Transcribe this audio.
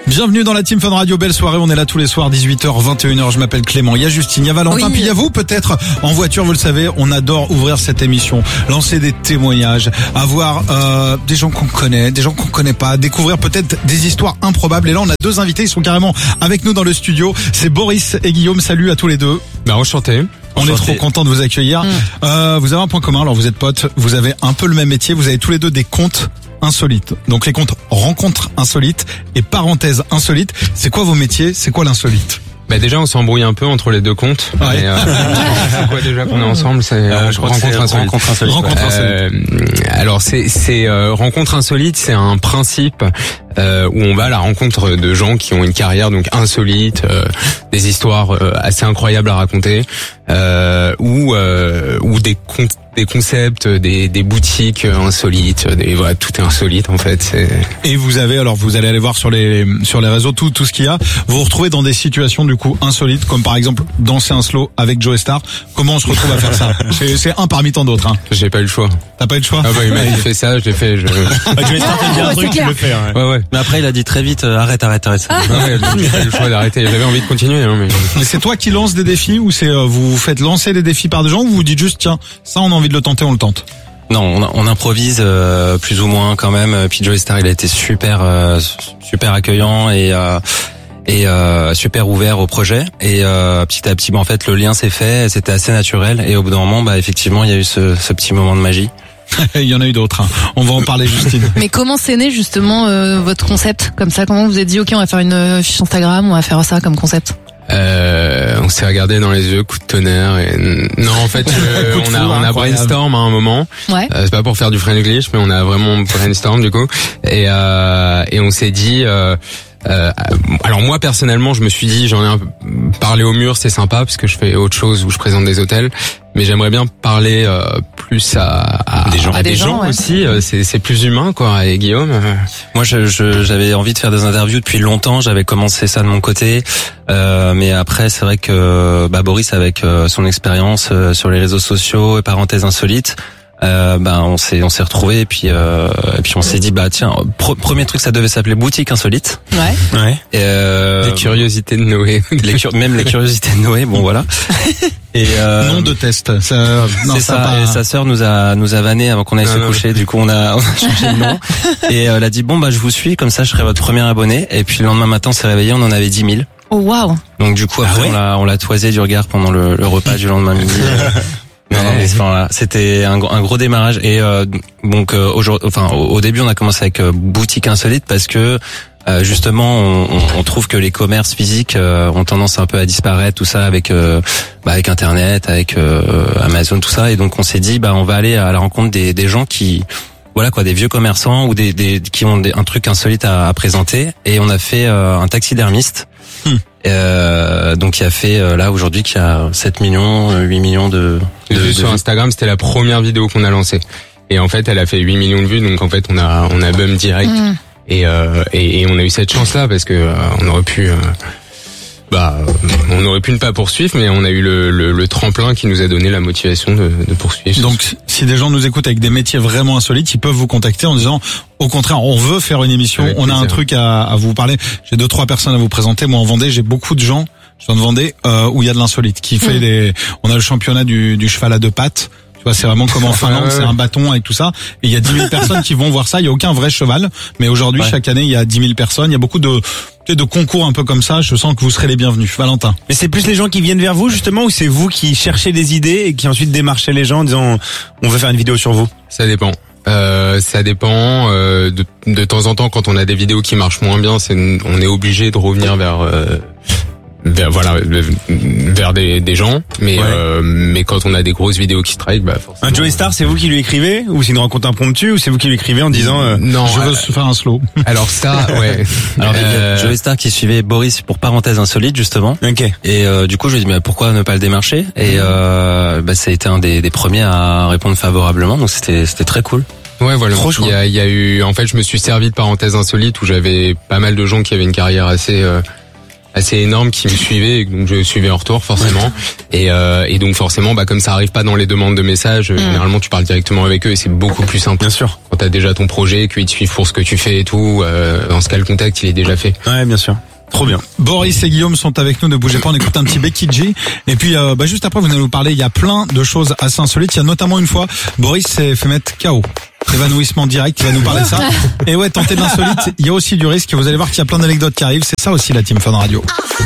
Bienvenue dans la Team Fun Radio, belle soirée, on est là tous les soirs 18h, 21h, je m'appelle Clément, il y a Justine, il y a Valentin, puis il y a vous peut-être en voiture, vous le savez, on adore ouvrir cette émission, lancer des témoignages, avoir des gens qu'on connaît, des gens qu'on connaît pas, découvrir peut-être des histoires improbables. Et là on a deux invités, ils sont carrément avec nous dans le studio, c'est Boris et Guillaume, salut à tous les deux. Enchanté. On est trop content de vous accueillir. Vous avez un point commun, alors vous êtes potes, vous avez un peu le même métier, vous avez tous les deux des comptes insolites. Donc les comptes rencontres insolites et parenthèses insolites. C'est quoi vos métiers? C'est quoi l'insolite? Déjà on s'embrouille un peu entre les deux comptes. Ouais. C'est quoi déjà qu'on est ensemble? C'est rencontre insolite. Rencontre insolite. Alors c'est rencontre insolite, c'est un principe où on va à la rencontre de gens qui ont une carrière donc insolite, des histoires assez incroyables à raconter, ou des concepts, des boutiques insolites, voilà, tout est insolite en fait. Et vous allez aller voir sur les réseaux tout ce qu'il y a. Vous vous retrouvez dans des situations du coup insolites, comme par exemple danser un slow avec Joe Star. Comment on se retrouve à faire ça? C'est un parmi tant d'autres. J'ai pas eu le choix. T'as pas eu le choix? Ah bah il m'a fait ça, je l'ai fait. Joe Star t'a dit un truc, tu le fais. Ouais. Mais après il a dit très vite arrête. Ouais, j'ai pas eu le choix d'arrêter. J'avais envie de continuer. Mais c'est toi qui lance des défis ou c'est vous faites lancer des défis par des gens ou vous dites juste tiens ça on a envie de le tenter, on le tente? Non, on improvise plus ou moins quand même. Puis Joe Star, il a été super accueillant et super ouvert au projet. Et petit à petit, en fait, le lien s'est fait. C'était assez naturel. Et au bout d'un moment, effectivement, il y a eu ce petit moment de magie. Il y en a eu d'autres. On va en parler, Justine. Mais comment c'est né justement votre concept comme ça? Comment vous vous êtes dit ok, on va faire une fiche Instagram, on va faire ça comme concept? On s'est regardé dans les yeux, coup de tonnerre et non en fait on a brainstorm à un moment. Ouais. C'est pas pour faire du Franglish mais on a vraiment brainstorm du coup et on s'est dit alors moi personnellement je me suis dit j'en ai un peu parlé au mur, c'est sympa parce que je fais autre chose où je présente des hôtels, mais j'aimerais bien parler plus à des gens ouais. aussi, c'est plus humain quoi. Et Guillaume Moi j'avais envie de faire des interviews depuis longtemps, j'avais commencé ça de mon côté, mais après c'est vrai que Boris avec son expérience sur les réseaux sociaux et parenthèses insolites, on s'est retrouvés et puis on s'est dit tiens, premier truc ça devait s'appeler boutique insolite. Ouais. les curiosités de Noé, même les curiosités de Noé, bon voilà. Et nom de test. C'est ça. Et sa sœur nous a vanné avant qu'on aille se coucher. Du coup on a changé le nom. Et elle a dit je vous suis, comme ça je serai votre premier abonné. Et puis le lendemain matin on s'est réveillé, on en avait 10 000. Oh waouh. Donc du coup après on l'a toisé du regard pendant le repas du lendemain midi. Non, mais voilà, c'était un gros démarrage et au début on a commencé avec boutique insolite parce que justement on trouve que les commerces physiques ont tendance un peu à disparaître, tout ça avec internet, avec Amazon, tout ça, et donc on s'est dit on va aller à la rencontre des gens qui des vieux commerçants ou qui ont un truc insolite à présenter, et on a fait un taxidermiste. Donc qui a fait là aujourd'hui qui a 7 millions, 8 millions de sur Instagram, c'était la première vidéo qu'on a lancée. Et en fait, elle a fait 8 millions de vues, donc en fait, on a bum direct. Et on a eu cette chance-là parce que on aurait pu ne pas poursuivre, mais on a eu le tremplin qui nous a donné la motivation de poursuivre. Donc, si des gens nous écoutent avec des métiers vraiment insolites, ils peuvent vous contacter en disant, au contraire, on veut faire une émission, avec on a un truc à vous parler. J'ai 2-3 personnes à vous présenter. Moi, en Vendée, j'ai beaucoup de gens, je viens de Vendée, où il y a de l'insolite, qui fait on a le championnat du cheval à 2 pattes. Tu vois, c'est vraiment comme en Finlande, c'est un bâton avec tout ça. Et il y a 10 000 personnes qui vont voir ça. Il y a aucun vrai cheval. Mais aujourd'hui, chaque année, il y a 10 000 personnes. Il y a beaucoup de concours un peu comme ça. Je sens que vous serez les bienvenus. Valentin. Mais c'est plus les gens qui viennent vers vous, justement, ou c'est vous qui cherchez des idées et qui ensuite démarchez les gens en disant, on veut faire une vidéo sur vous? Ça dépend. Ça dépend. De temps en temps, quand on a des vidéos qui marchent moins bien, on est obligé de revenir vers des gens, mais quand on a des grosses vidéos qui strike, forcément. Un Joe Star, c'est vous qui lui écrivez, ou c'est une rencontre impromptue, ou c'est vous qui lui écrivez en disant non, je veux faire un slow. Alors ça, ouais. Alors Joe Star qui suivait Boris pour parenthèse insolite justement. Ok. Et du coup je lui ai dit pourquoi ne pas le démarcher, et ça a été un des premiers à répondre favorablement, donc c'était très cool. Ouais, voilà. Il y a eu, en fait, je me suis servi de parenthèse insolite où j'avais pas mal de gens qui avaient une carrière assez assez énorme qui me suivaient, et donc je suivais en retour forcément. Et donc forcément, comme ça arrive pas dans les demandes de messages, généralement tu parles directement avec eux et c'est beaucoup plus simple. Bien sûr. Quand t'as déjà ton projet, qu'ils te suivent pour ce que tu fais et tout, dans ce cas le contact il est déjà fait. Ouais, bien sûr. Trop bien. Boris et Guillaume sont avec nous, ne bougez pas, on écoute un petit Becky G. Et puis juste après vous allez nous parler, il y a plein de choses assez insolites. Il y a notamment une fois, Boris s'est fait mettre KO. Évanouissement direct, il va nous parler de ça. Et ouais, tenter de l'insolite, il y a aussi du risque. Vous allez voir qu'il y a plein d'anecdotes qui arrivent. C'est ça aussi la Team Fun Radio.